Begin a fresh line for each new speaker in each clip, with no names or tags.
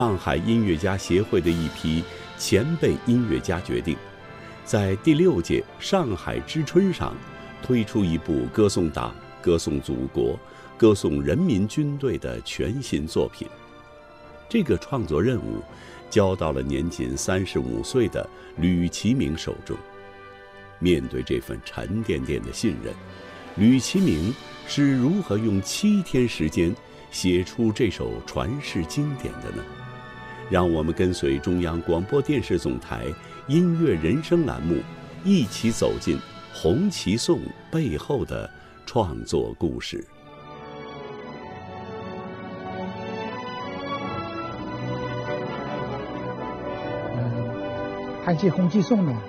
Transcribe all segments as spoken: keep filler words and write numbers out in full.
上海音乐家协会的一批前辈音乐家决定，在第六届上海之春上推出一部歌颂党、歌颂祖国、歌颂人民军队的全新作品。这个创作任务交到了年仅三十五岁的吕其明手中。面对这份沉甸甸的信任，吕其明是如何用七天时间写出这首传世经典的呢？让我们跟随中央广播电视总台音乐人生栏目，一起走进《红旗颂》背后的创作故事。
嗯，谈起《红旗颂》呢，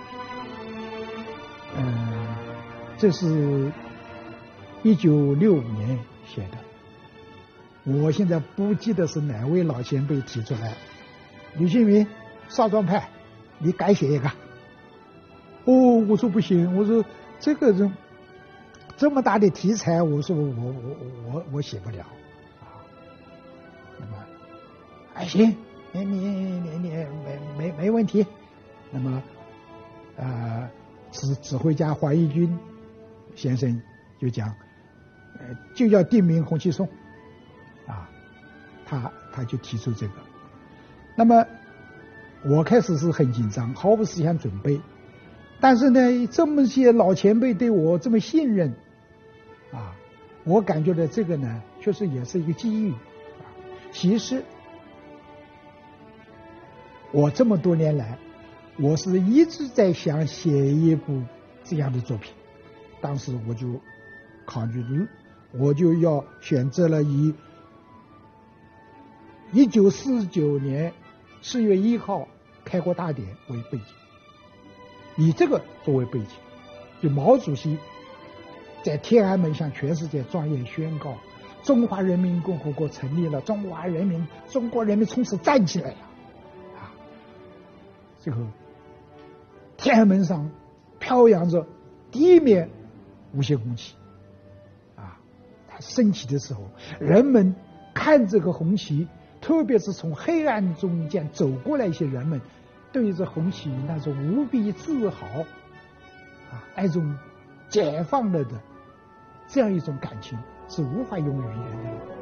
嗯，这是一九六五年写的。我现在不记得是哪位老前辈提出来，吕其明，少壮派，你改写一个。哦，我说不行，我说这个人这么大的题材，我说我我我我写不了啊。那么，哎行，你你你你没没没问题。那么，呃，指指挥家黄一军先生就讲，呃，就要定名《红旗颂》啊，他他就提出这个。那么我开始是很紧张，毫无思想准备，但是呢，这么些老前辈对我这么信任啊，我感觉到这个呢，确实也是一个机遇啊。其实我这么多年来，我是一直在想写一部这样的作品，当时我就考虑，我就要选择了以一九四九年四月一号开国大典为背景，以这个作为背景，就毛主席在天安门向全世界庄严宣告：中华人民共和国成立了，中华人民，中国人民从此站起来了。啊，这个天安门上飘扬着第一面无限红旗，啊，它升起的时候，人们看这个红旗。特别是从黑暗中间走过来一些人们，对着红旗那种无比自豪啊，那种解放了的这样一种感情是无法用语言的。